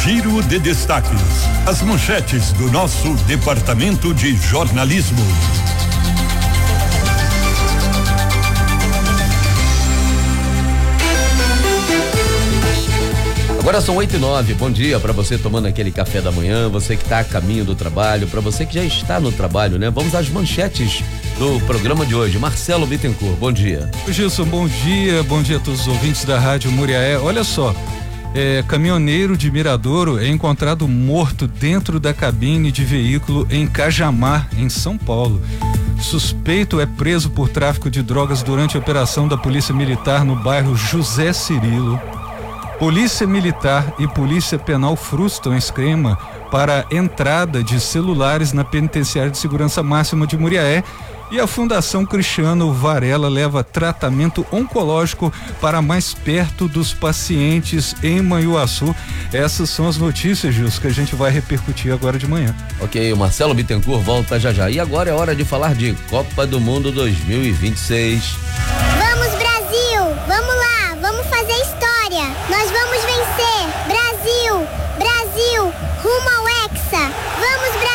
Giro de destaques. As manchetes do nosso departamento de jornalismo. Agora são 8:09. Bom dia para você tomando aquele café da manhã, você que está a caminho do trabalho, para você que já está no trabalho, né? Vamos às manchetes do programa de hoje. Marcelo Bittencourt, bom dia. Gilson, bom dia a todos os ouvintes da Rádio Muriaé. Olha só, caminhoneiro de Miradouro é encontrado morto dentro da cabine de veículo em Cajamar, em São Paulo. Suspeito é preso por tráfico de drogas durante a operação da Polícia Militar no bairro José Cirilo. Polícia Militar e Polícia Penal frustram esquema para entrada de celulares na Penitenciária de Segurança Máxima de Muriaé. E a Fundação Cristiano Varela leva tratamento oncológico para mais perto dos pacientes em Manhuaçu. Essas são as notícias, Gilson, que a gente vai repercutir agora de manhã. Ok, o Marcelo Bittencourt volta já. E agora é hora de falar de Copa do Mundo 2026. Vamos, Brasil! Vamos lá! Vamos fazer história! Nós vamos vencer! Brasil! Brasil! Rumo ao